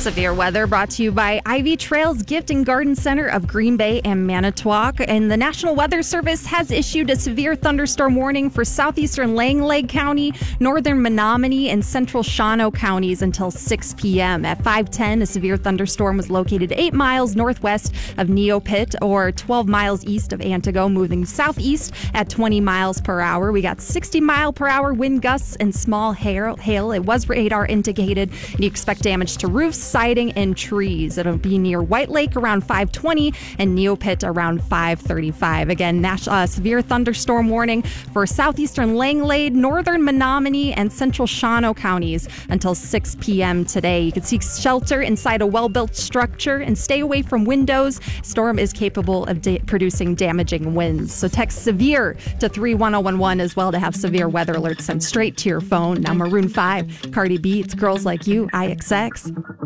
Severe weather brought to you by Ivy Trails Gift and Garden Center of Green Bay and Manitowoc. And the National Weather Service has issued a severe thunderstorm warning for southeastern Langlade County, northern Menominee, and central Shawano counties until 6 p.m. At 5:10, a severe thunderstorm was located 8 miles northwest of Neopit, or 12 miles east of Antigo, moving southeast at 20 miles per hour. We got 60-mile-per-hour wind gusts and small hail. It was radar indicated, and you expect damage to roofs, siding, and trees. It'll be near White Lake around 5:20 and Neopit around 5:35. Again, severe thunderstorm warning for southeastern Langlade, northern Menominee, and central Shawano counties until 6 p.m. today. You can seek shelter inside a well-built structure and stay away from windows. Storm is capable of producing damaging winds. So text SEVERE to 31011 as well to have severe weather alerts sent straight to your phone. Now Maroon 5, Cardi B, it's Girls Like You, IXX.